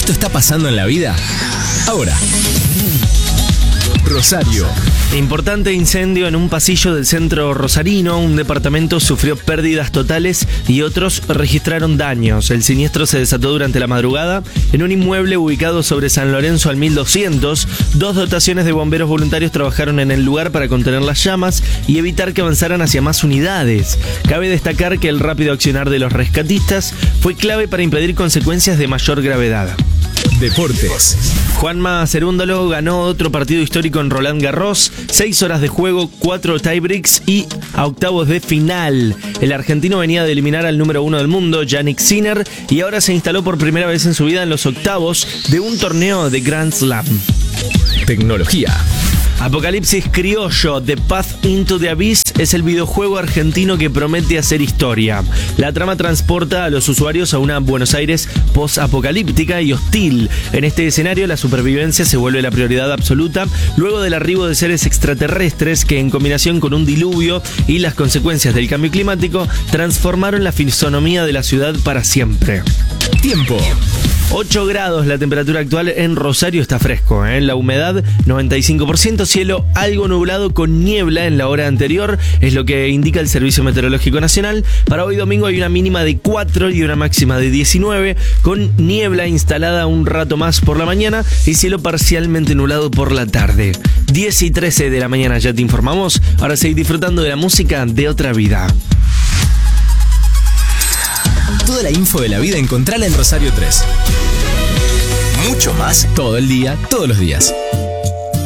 Esto está pasando en la vida ahora. Rosario. Importante incendio en un pasillo del centro rosarino. Un departamento sufrió pérdidas totales y otros registraron daños. El siniestro se desató durante la madrugada en un inmueble ubicado sobre San Lorenzo al 1200. 2 dotaciones de bomberos voluntarios trabajaron en el lugar para contener las llamas y evitar que avanzaran hacia más unidades. Cabe destacar que el rápido accionar de los rescatistas fue clave para impedir consecuencias de mayor gravedad. Deportes. Juanma Cerúndolo ganó otro partido histórico en Roland Garros. 6 horas de juego, 4 tiebreaks y a octavos de final. El argentino venía de eliminar al número 1 del mundo, Jannik Sinner, y ahora se instaló por primera vez en su vida en los octavos de un torneo de Grand Slam. Tecnología. Apocalipsis Criollo, The Path into the Abyss, es el videojuego argentino que promete hacer historia. La trama transporta a los usuarios a una Buenos Aires post-apocalíptica y hostil. En este escenario, la supervivencia se vuelve la prioridad absoluta, luego del arribo de seres extraterrestres que, en combinación con un diluvio y las consecuencias del cambio climático, transformaron la fisonomía de la ciudad para siempre. Tiempo. 8 grados la temperatura actual en Rosario, está fresco, La humedad 95%, cielo algo nublado con niebla en la hora anterior, es lo que indica el Servicio Meteorológico Nacional. Para hoy domingo hay una mínima de 4 y una máxima de 19, con niebla instalada un rato más por la mañana y cielo parcialmente nublado por la tarde. 10 y 13 de la mañana ya te informamos, ahora seguí disfrutando de la música de Otra Vida. Toda la info de la vida encontrala en Rosario 3. Mucho más todo el día, todos los días.